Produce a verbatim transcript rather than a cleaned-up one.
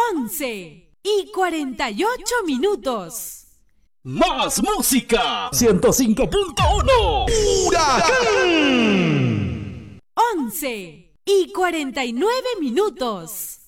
once y cuarenta y ocho minutos. Más música. ciento cinco punto uno. ¡Huracán! once y cuarenta y nueve minutos.